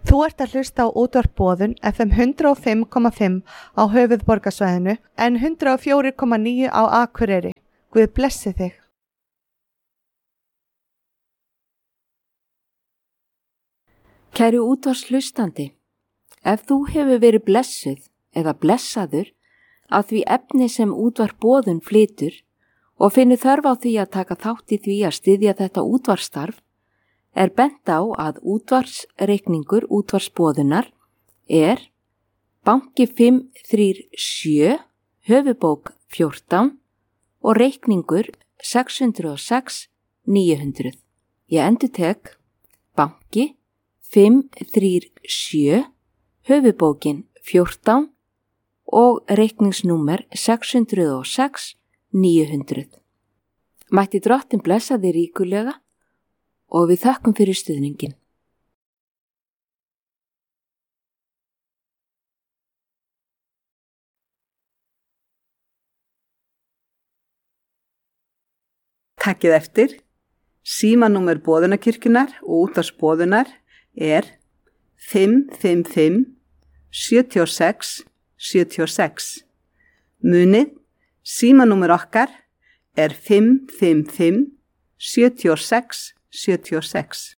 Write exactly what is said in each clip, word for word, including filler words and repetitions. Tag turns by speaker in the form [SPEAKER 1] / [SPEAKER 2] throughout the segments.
[SPEAKER 1] Þú ert að hlusta á útvarp Boðun F M hundrað og fimm komma fimm á höfuðborgarsvæðinu en hundrað og fjögur komma níu á Akureyri. Guð blessi þig.
[SPEAKER 2] Kæri útvarpshlustandi, ef þú hefur verið blessuð eða blessaður af því efni sem útvarp Boðun flytur og finnur þörf á því að taka þátt í því að styðja þetta útvarpsstarf, er bent á að útvarpsreikningur útvarpsboðunar er banki fimm þrjú sjö, höfubók fjórtán og reikningur sex hundruð og sex níu hundruð. Ég endurtek banki fimm þrjú sjö, höfubókin fjórtán og reikningsnúmer sex hundruð og sex níu hundruð. Mætti Drottinn blessa þig ríkulega og við þökkum fyrir stuðningin.
[SPEAKER 3] Takkið eftir, símanúmer Boðunarkirkjunnar og útvarpsboðunar er fimm fimm fimm sjö sex sjö sex. Munið, símanúmer okkar er fimm fimm fimm sjö sex sjö sex.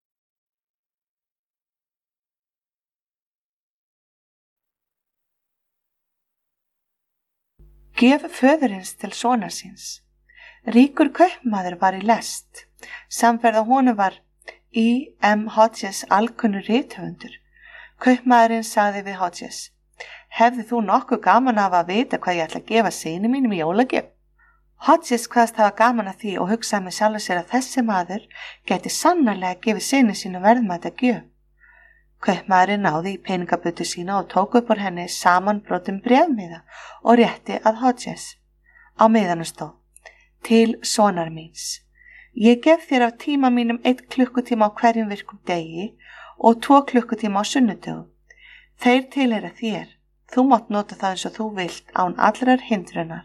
[SPEAKER 1] Gjöf föðurins til sonar síns. Ríkur kaupmaður var í lest. Samferða honum var E M Hodges alkunnur rithöfundur. Kaupmaðurinn sagði við Hodges: Hefði þú nokkuð gaman af að vita hvað ég ætla að gefa syni mínum í jólagjöf? Hodges kvaðst hafa gaman að því og hugsaði með sjálfum sér að þessi maður gæti sannarlega gefið syni sínu verðmæta gjöf. Kaupmaðurinn náði í peningabötu sína og tók upp úr henni samanbrotin bréfmiða og rétti að Hodges. Á miðanum stóð: Til sonar míns. Ég gef þér af tíma mínum einn klukkutíma á hverjum virkum degi og tvo klukkutíma á sunnudögum. Þeir tilheyra þér. Þú mátt nota það eins og þú vilt án allrar hindrunar.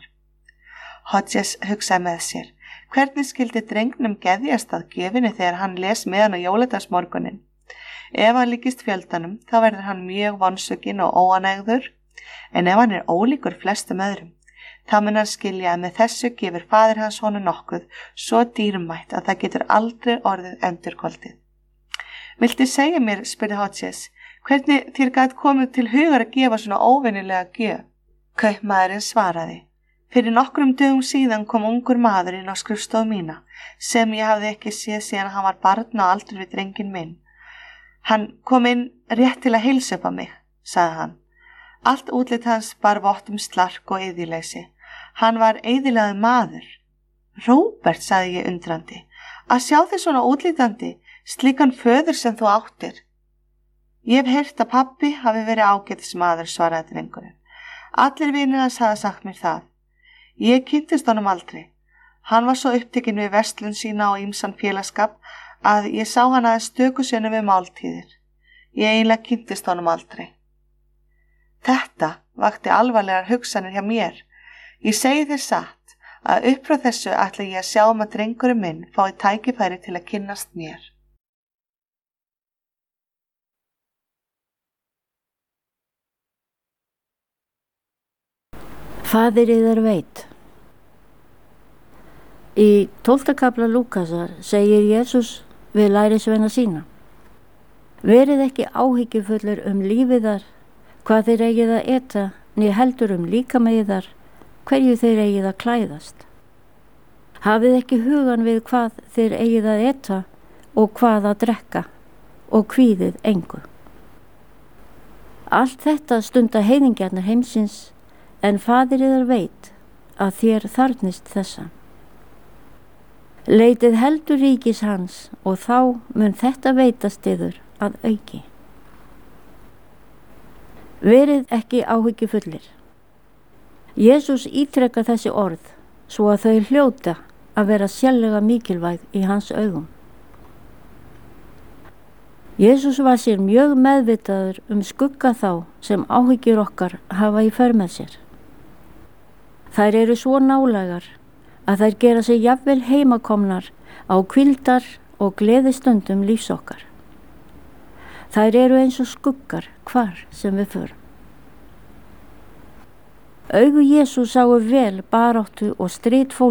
[SPEAKER 1] Hodges hugsaði með sér: Hvernig skildi drengnum geðjast að gjöfinni þegar hann les með hann á jóladagsmorgunin? Ef hann líkist fjöldanum, þá verður hann mjög vonsvikinn og óanægður, en ef hann er ólíkur flestum öðrum, þá mun hann skilja að með þessu gefur faðir hans honum nokkuð svo dýrmætt að það getur aldrei orðið endurkoldið. Viltu segja mér, spurði Hodges, hvernig þér gat komið til hugar að gefa svona óvenjulega gjöf? Kaupmaðurinn svaraði: Fyrir nokkrum dögum síðan kom ungur maður inn á skrifstofu mína sem ég hafði ekki séð síðan hann var barn á aldur við drenginn minn. Hann kom inn rétt til að heilsa upp á mig, sagði hann. Allt útlit hans bar vott um slark og eyðileysi. Hann var eyðilegur maður. Róbert, sagði ég undrandi, að sjá þig svona útlítandi, slíkan föður sem þú áttir. Ég hef heyrt að pabbi hafi verið ágætis maður, svaraði drengurinn. Allir vinir hans hafa sagt mér það. Ég kynntist honum aldrei. Hann var svo upptekinn við verslun sína og ýmsan félagsskap að ég sá hann aðeins stöku sinnum við máltíðir. Ég eiginlega kynntist honum aldrei. Þetta vakti alvarlegar hugsanir hjá mér. Ég segi þér satt að upp frá þessu ætla ég að sjá um að drengurinn minn fái tækifæri til að kynnast mér.
[SPEAKER 4] Faðir yðar veit. Í tólfta kafla Lúkasar segir Jesús við lærisveina sína: Verið ekki áhyggjufullur um lífiðar, hvað þeir eigið að eta, né heldur um líkama yðar, hverju þeir eigið að klæðast. Hafið ekki hugan við hvað þeir eigið að eta og hvað að drekka, og kvíðið engu. Allt þetta stunda heiðingjarnir heimsins, en faðir yðar veit að þér þarfnist þessa. Leitið heldur ríkis hans og þá mun þetta veitast yður að auki. Verið ekki áhyggjufullir. Jesús ítrekar þessi orð svo að þau hljóta að vera sérlega mikilvæg í hans augum. Jesús var sér mjög meðvitaður um skugga þá sem áhyggjur okkar hafa í för með sér. Þær eru svo nálægar að þær gera sig jafnvel heimakomnar á hvíldar og gleðistundum lífs okkar. Þær eru eins og skuggar hvar sem við förum. Augu Jesú sáu vel baráttu og strit fólks